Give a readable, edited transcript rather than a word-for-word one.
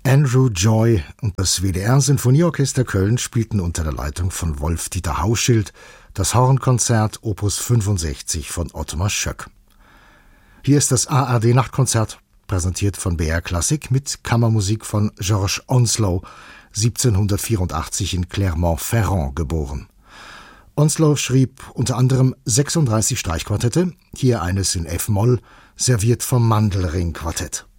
Andrew Joy und das WDR-Sinfonieorchester Köln spielten unter der Leitung von Wolf-Dieter Hauschild das Hornkonzert Opus 65 von Ottmar Schöck. Hier ist das ARD-Nachtkonzert, präsentiert von BR Klassik mit Kammermusik von Georges Onslow, 1784 in Clermont-Ferrand geboren. Onslow schrieb unter anderem 36 Streichquartette, hier eines in F-Moll, serviert vom Mandelring-Quartett.